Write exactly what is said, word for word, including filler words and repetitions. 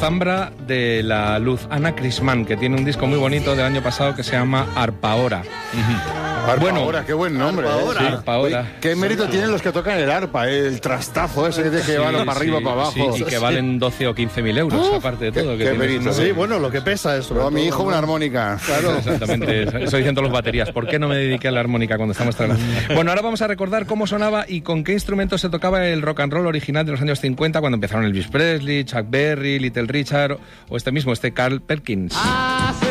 Zambra de la Luz, Ana Crismán, que tiene un disco muy bonito del año pasado que se llama Arpaora. Uh-huh. Arpa bueno, ahora, qué buen nombre. Arpa ¿eh? sí. Arpa ahora. Oye, qué mérito sí. tienen los que tocan el arpa, ¿eh? El trastazo ese que tiene que llevarlo sí, para arriba, sí, para abajo. Sí, y que valen doce o quince mil euros, uh, aparte de todo. Qué, que qué mérito. un... Sí, bueno, lo que pesa eso. Pero a mi hijo una armónica. Claro. Exactamente, eso dicen todos los baterías. ¿Por qué no me dediqué a la armónica cuando estamos trabajando? Bueno, ahora vamos a recordar cómo sonaba y con qué instrumentos se tocaba el rock and roll original de los años cincuenta, cuando empezaron Elvis Presley, Chuck Berry, Little Richard o este mismo, este Carl Perkins.